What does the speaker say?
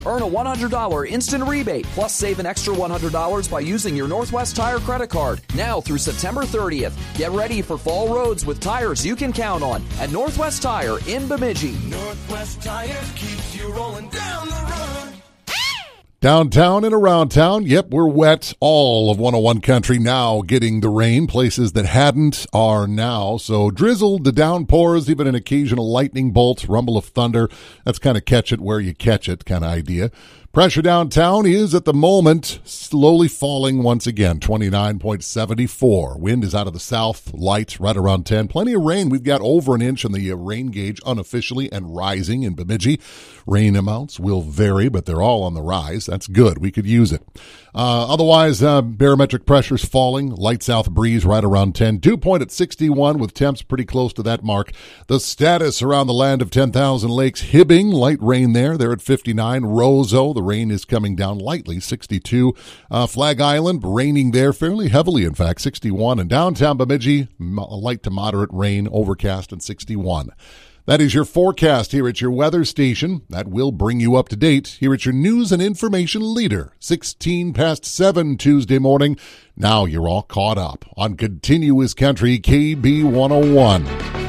Earn a $100 instant rebate, plus save an extra $100 by using your Northwest Tire credit card. Now through September 30th. Get ready for fall roads with tires you can count on at Northwest Tire in Bemidji. Northwest Tire keeps you rolling down the road. Downtown and around town, yep, we're wet. All of 101 Country now getting the rain. Places that hadn't are now. So drizzle to downpours, even an occasional lightning bolt, rumble of thunder. That's kind of catch it where you catch it kind of idea. Pressure downtown is at the moment slowly falling once again, 29.74. Wind is out of the south, light right around 10. Plenty of rain. We've got over an inch on the rain gauge unofficially and rising in Bemidji. Rain amounts will vary, but they're all on the rise. That's good. We could use it. Otherwise, barometric pressure's falling. Light south breeze right around 10. Dew point at 61 with temps pretty close to that mark. The status around the land of 10,000 lakes. Hibbing, light rain there. They're at 59. Roseau, the rain is coming down lightly, 62. Flag Island, raining there fairly heavily, in fact, 61. And downtown Bemidji, light to moderate rain, overcast, and 61. That is your forecast here at your weather station. That will bring you up to date here at your news and information leader. 16 past 7 Tuesday morning. Now you're all caught up on Continuous Country KB 101.